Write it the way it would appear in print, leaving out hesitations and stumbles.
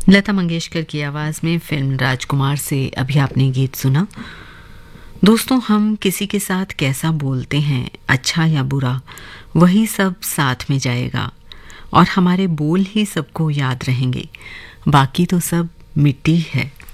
लता मंगेशकर की आवाज़ में फिल्म राजकुमार से अभी आपने गीत सुना। दोस्तों, हम किसी के साथ कैसा बोलते हैं, अच्छा या बुरा, वही सब साथ में जाएगा और हमारे बोल ही सबको याद रहेंगे। बाकी तो सब मिट्टी है।